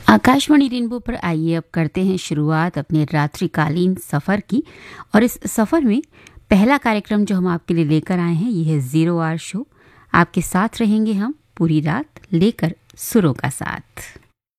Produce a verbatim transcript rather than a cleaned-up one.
Akashvani rainbow पर आइए अब करते हैं शुरुआत अपने रात्रिकालीन सफ़र की। और इस सफ़र में पहला कार्यक्रम जो हम आपके लिए लेकर आए हैं ये है ज़ीरो आवर शो। आपके साथ रहेंगे हम पूरी रात लेकर सुरों का साथ।